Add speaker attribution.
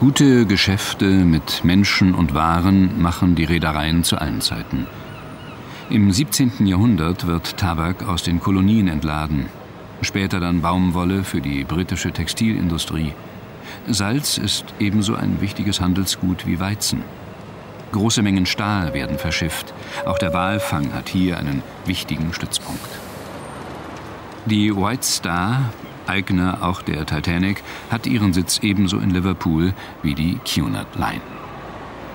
Speaker 1: Gute Geschäfte mit Menschen und Waren machen die Reedereien zu allen Zeiten. Im 17. Jahrhundert wird Tabak aus den Kolonien entladen, später dann Baumwolle für die britische Textilindustrie. Salz ist ebenso ein wichtiges Handelsgut wie Weizen. Große Mengen Stahl werden verschifft. Auch der Walfang hat hier einen wichtigen Stützpunkt. Die White Star, Eigner auch der Titanic, hat ihren Sitz ebenso in Liverpool wie die Cunard Line.